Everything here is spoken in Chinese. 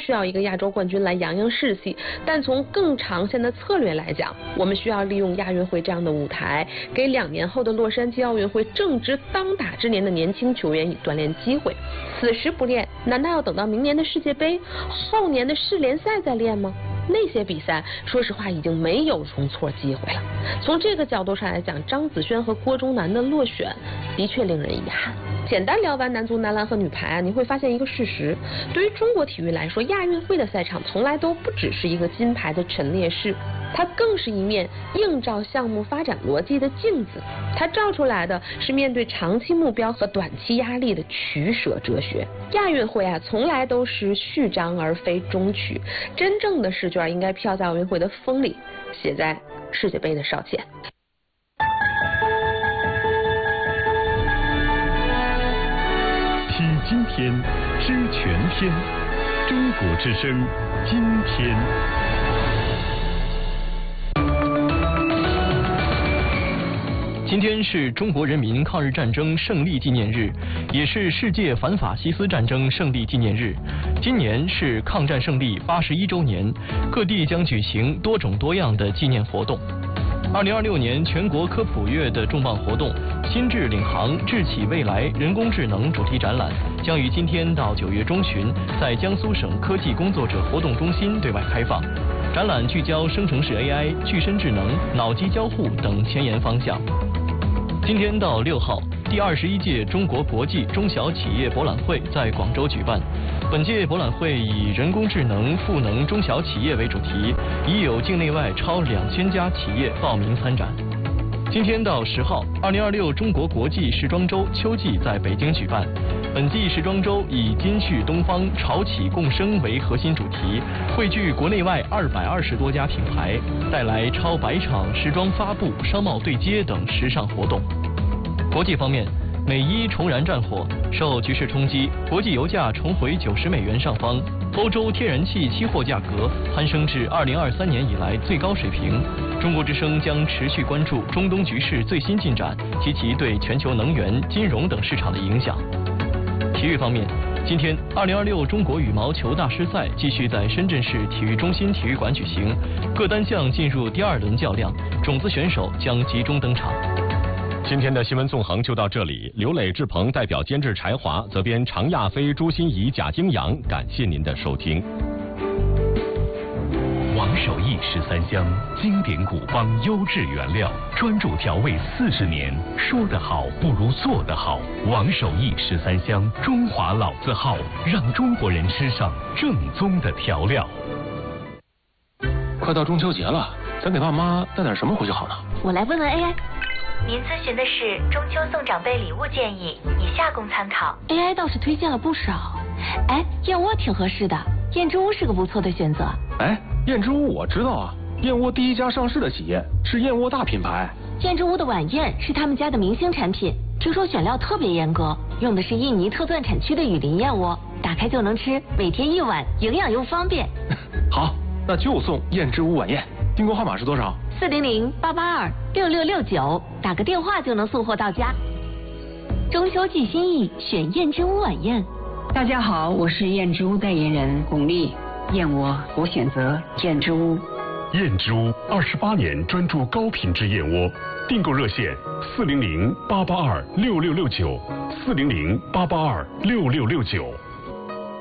需要一个亚洲冠军来扬扬士气，但从更长线的策略来讲，我们需要利用亚运会这样的舞台，给2年后的洛杉矶奥运会正值当打之年的年轻球员以锻炼机会。此时不练，难道要等到明年的世界杯、后年的世联赛再练吗？那些比赛，说实话已经没有容错机会了。从这个角度上来讲，张子萱和郭钟南的落选的确令人遗憾。简单聊完男足、男篮和女排你会发现一个事实：对于中国体育来说，亚运会的赛场从来都不只是一个金牌的陈列室，它更是一面映照项目发展逻辑的镜子。它照出来的是面对长期目标和短期压力的取舍哲学。亚运会从来都是序章而非终曲，真正的试卷应该飘在奥运会的风里，写在世界杯的哨前。 听今天，知全天，中国之声，今天。 今天是中国人民抗日战争胜利纪念日，也是世界反法西斯战争胜利纪念日。今年是抗战胜利81周年，各地将举行多种多样的纪念活动。2026年全国科普月的重磅活动“心智领航，智启未来”人工智能主题展览将于今天到9月中旬在江苏省科技工作者活动中心对外开放。展览聚焦生成式 AI、具身智能、脑机交互等前沿方向。今天到6号，第21届中国国际中小企业博览会在广州举办。本届博览会以人工智能赋能中小企业为主题，已有境内外超2000家企业报名参展。今天到10号，2026中国国际时装周秋季在北京举办。本季时装周以金旭东方、潮起共生为核心主题，汇聚国内外220多家品牌，带来超100场时装发布、商贸对接等时尚活动。国际方面，美伊重燃战火，受局势冲击，国际油价重回90美元上方，欧洲天然气期货价格攀升至2023年以来最高水平。中国之声将持续关注中东局势最新进展及其对全球能源、金融等市场的影响。体育方面，今天2026中国羽毛球大师赛继续在深圳市体育中心体育馆举行，各单项进入第2轮较量，种子选手将集中登场。 今天的新闻纵横就到这里，刘磊、志鹏代表监制柴华，责编常亚飞、朱欣怡、贾京阳，感谢您的收听。王守义13香，经典古方，优质原料，专注调味40年。说得好不如做得好。王守义13香，中华老字号，让中国人吃上正宗的调料。 快到中秋节了，咱给爸妈带点什么回去好呢？ 我来问问 AI。 您咨询的是中秋送长辈礼物建议，以下供参考。 AI 倒是推荐了不少，燕窝挺合适的，燕之屋是个不错的选择。 燕之屋我知道啊，燕窝第1家上市的企业，是燕窝大品牌。 燕之屋的晚宴是他们家的明星产品，听说选料特别严格，用的是印尼特钻产区的雨林燕窝，打开就能吃，每天1碗，营养又方便。 好，那就送燕之屋晚宴。订购号码是多少 ？400-882-6669，打个电话就能送货到家。中秋寄心意，选燕之屋晚宴。 大家好，我是燕之屋代言人巩俐。燕窝，我选择燕之屋。 燕之屋28年专注高品质燕窝，订购热线400-882-6669，400-882-6669。